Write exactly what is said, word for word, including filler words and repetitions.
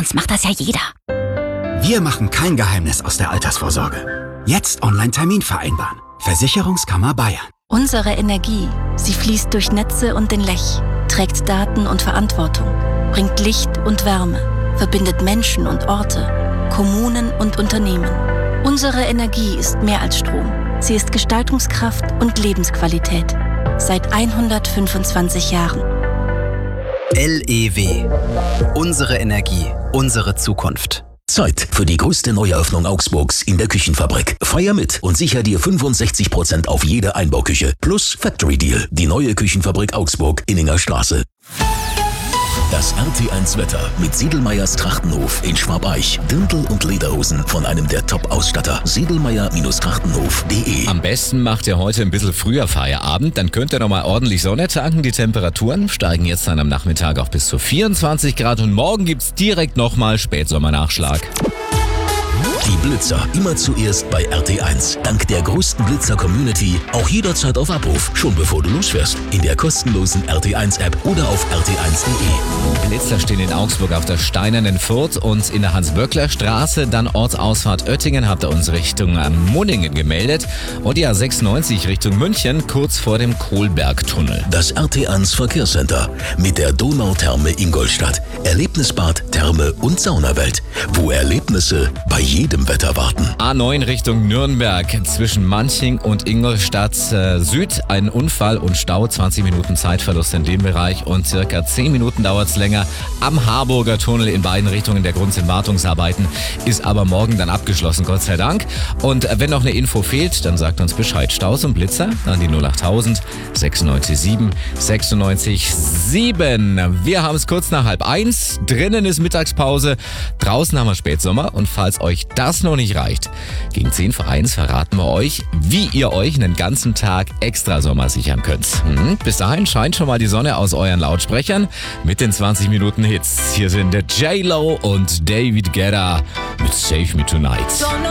sonst macht das ja jeder. Wir machen kein Geheimnis aus der Altersvorsorge. Jetzt Online-Termin vereinbaren. Versicherungskammer Bayern. Unsere Energie, sie fließt durch Netze und den Lech, trägt Daten und Verantwortung, bringt Licht und Wärme, verbindet Menschen und Orte, Kommunen und Unternehmen. Unsere Energie ist mehr als Strom. Sie ist Gestaltungskraft und Lebensqualität. Seit hundertfünfundzwanzig Jahren. L E W. Unsere Energie, unsere Zukunft. Zeit für die größte Neueröffnung Augsburgs in der Küchenfabrik. Feier mit und sicher dir fünfundsechzig Prozent auf jede Einbauküche. Plus Factory Deal. Die neue Küchenfabrik Augsburg, Inninger Straße. Das R T eins Wetter mit Siedelmeyers Trachtenhof in Schwabeich. Dirndl und Lederhosen von einem der Top-Ausstatter. Siedelmeyer-Trachtenhof punkt de. Am besten macht ihr heute ein bisschen früher Feierabend, dann könnt ihr nochmal ordentlich Sonne tanken. Die Temperaturen steigen jetzt dann am Nachmittag auf bis zu vierundzwanzig Grad und morgen gibt's direkt nochmal Spätsommernachschlag. Die Blitzer immer zuerst bei R T eins. Dank der größten Blitzer-Community auch jederzeit auf Abruf, schon bevor du losfährst. In der kostenlosen R T eins App oder auf R T eins punkt de. Blitzer stehen in Augsburg auf der Steinernen Furt und in der Hans-Böckler-Straße. Dann Ortsausfahrt Oettingen habt ihr uns Richtung Munningen gemeldet. Und die A sechsundneunzig Richtung München, kurz vor dem Kohlbergtunnel. Das R T eins Verkehrscenter mit der Donautherme Ingolstadt. Erlebnisbad, Therme und Saunawelt. Wo Erlebnisse bei jedem Wetter warten. A neun Richtung Nürnberg zwischen Manching und Ingolstadt äh, Süd. Ein Unfall und Stau, zwanzig Minuten Zeitverlust in dem Bereich und circa zehn Minuten dauert es länger am Harburger Tunnel in beiden Richtungen. Der Grund sind Wartungsarbeiten, ist aber morgen dann abgeschlossen, Gott sei Dank. Und äh, wenn noch eine Info fehlt, dann sagt uns Bescheid. Staus und Blitzer an die null achttausend sechsundneunzig sieben sechsundneunzig sieben. Wir haben es kurz nach halb eins. Drinnen ist Mittagspause, draußen haben wir Spätsommer und falls euch das noch nicht reicht, gegen zehn vor eins verraten wir euch, wie ihr euch einen ganzen Tag extra Sommer sichern könnt. Hm? Bis dahin scheint schon mal die Sonne aus euren Lautsprechern mit den zwanzig Minuten Hits. Hier sind der J-Lo und David Guetta mit Save Me Tonight.